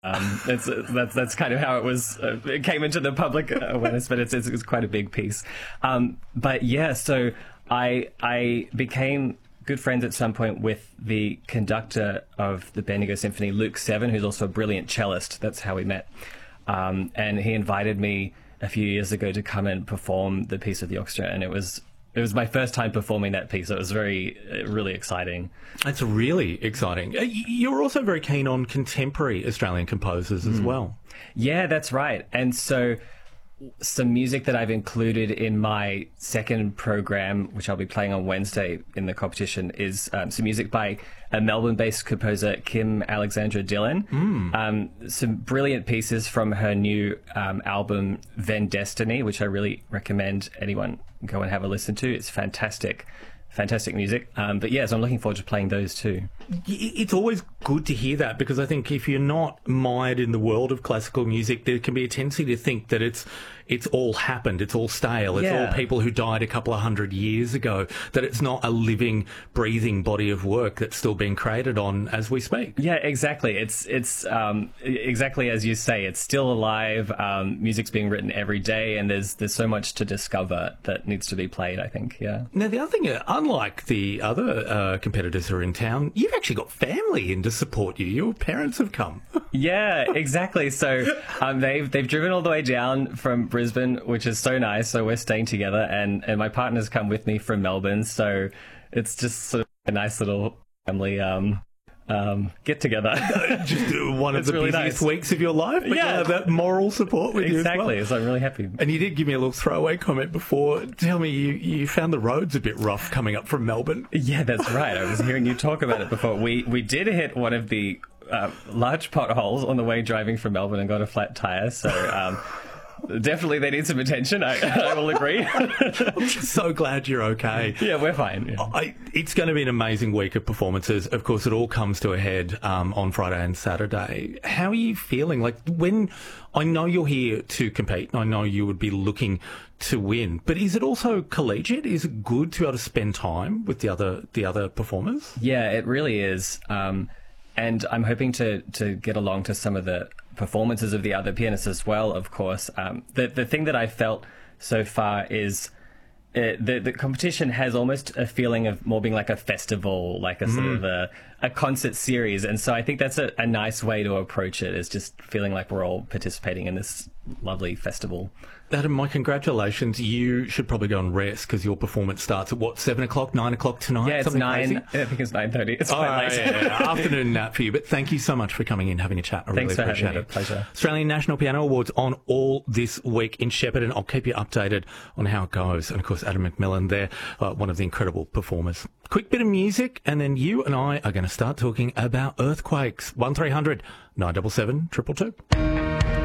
That's kind of how it was. It came into the public awareness, but it's quite a big piece. But yeah, so I became good friends at some point with the conductor of the Bendigo Symphony, Luke Seven, who's also a brilliant cellist. That's how we met. And he invited me a few years ago to come and perform the piece with the orchestra, and it was my first time performing that piece. So it was really exciting. It's really exciting. You're also very keen on contemporary Australian composers as well. Yeah, that's right. And so some music that I've included in my second program, which I'll be playing on Wednesday in the competition, is some music by a Melbourne-based composer, Kim Alexandra Dillon. Some brilliant pieces from her new album, Ven Destiny, which I really recommend anyone go and have a listen to. It's fantastic music. But yeah, so I'm looking forward to playing those too. It's always good to hear that, because I think if you're not mired in the world of classical music, there can be a tendency to think that it's all happened, it's all stale, it's all people who died a couple of 100 years ago, that it's not a living, breathing body of work that's still being created on as we speak. Yeah, exactly. It's exactly as you say. It's still alive. Music's being written every day, and there's so much to discover that needs to be played, I think. Yeah. Now, the other thing, unlike the other competitors who are in town, you've actually got family in to support you. Your parents have come. Yeah, exactly. So they've driven all the way down from Brisbane, which is so nice. So we're staying together, and my partner's come with me from Melbourne. So it's just sort of a nice little family get together. Just one of the really busiest nice weeks of your life, but yeah, that moral support with exactly. you as well. So I'm really happy. And you did give me a little throwaway comment before. Tell me, you found the roads a bit rough coming up from Melbourne. Yeah, that's right. I was hearing you talk about it before. We did hit one of the large potholes on the way driving from Melbourne and got a flat tire. So definitely they need some attention. I will agree. I'm so glad you're okay. Yeah, we're fine. Yeah. It's going to be an amazing week of performances. Of course, it all comes to a head on Friday and Saturday. How are you feeling? Like, when I know you're here to compete, and I know you would be looking to win, but is it also collegiate? Is it good to be able to spend time with the other performers? Yeah, it really is. And I'm hoping to get along to some of the performances of the other pianists as well, of course. The thing that I felt so far is the competition has almost a feeling of more being like a festival, like a sort of a concert series. And so I think that's a nice way to approach it, is just feeling like we're all participating in this lovely festival. Adam, my congratulations. You should probably go and rest, because your performance starts at, 7 o'clock, 9 o'clock tonight? Yeah, it's Something 9. crazy? I think it's 9:30. It's quite late. Yeah. Afternoon nap for you. But thank you so much for coming in, having a chat. I Thanks really for appreciate having me. it. Pleasure. Australian National Piano Awards on all this week in Shepparton. I'll keep you updated on how it goes. And of course, Adam McMillan there, one of the incredible performers. Quick bit of music, and then you and I are going to start talking about earthquakes. 1300 977 222.